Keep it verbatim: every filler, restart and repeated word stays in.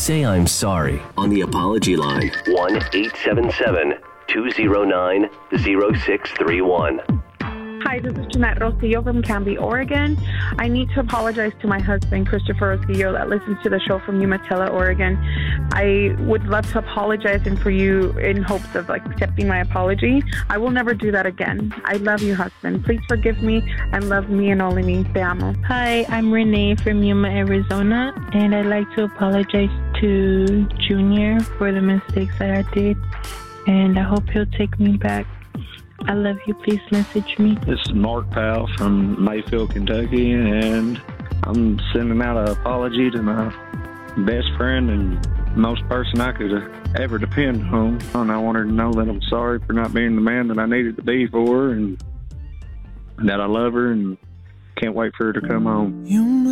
say I'm sorry on the apology line. one eight seven seven, two zero nine, zero six three one. Hi, this is Jeanette Rosillo from Canby, Oregon. I need to apologize to my husband, Christopher Rosillo, that listens to the show from Umatilla, Oregon. I would love to apologize and for you in hopes of like accepting my apology. I will never do that again. I love you, husband. Please forgive me and love me and only me. Te amo. Hi, I'm Renee from Yuma, Arizona, and I'd like to apologize to Junior for the mistakes that I did, and I hope he'll take me back. I love you. Please message me. This is Mark Powell from Mayfield, Kentucky, and I'm sending out an apology to my best friend and most person I could ever depend on. And I want her to know that I'm sorry for not being the man that I needed to be for her, and that I love her and can't wait for her to come home.